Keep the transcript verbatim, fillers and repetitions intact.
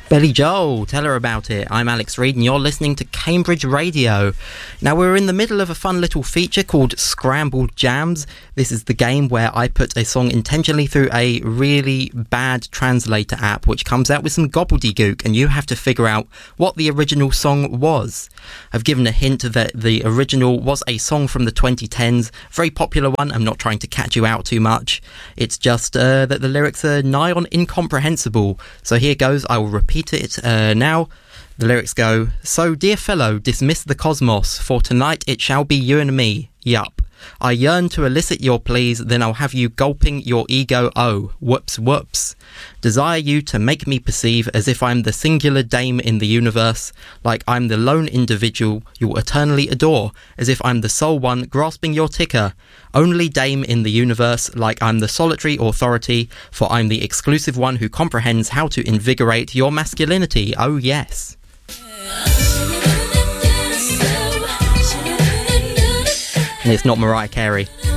Billy Joel, tell her about it. I'm Alex Reid and you're listening to Cambridge Radio. Now we're in the middle of a fun little feature called Scrambled Jams. This is the game where I put a song intentionally through a really bad translator app which comes out with some gobbledygook and you have to figure out what the original song was. I've given a hint that the original was a song from the twenty tens, very popular one. I'm not trying to catch you out too much. It's just uh, that the lyrics are nigh on incomprehensible. So here goes, I will repeat it uh, now. The lyrics go, so dear fellow, dismiss the cosmos, for tonight it shall be you and me. Yup. I yearn to elicit your pleas, then I'll have you gulping your ego, oh, whoops, whoops. Desire you to make me perceive as if I'm the singular dame in the universe, like I'm the lone individual you'll eternally adore, as if I'm the sole one grasping your ticker. Only dame in the universe, like I'm the solitary authority, for I'm the exclusive one who comprehends how to invigorate your masculinity, oh yes. And it's not Mariah Carey.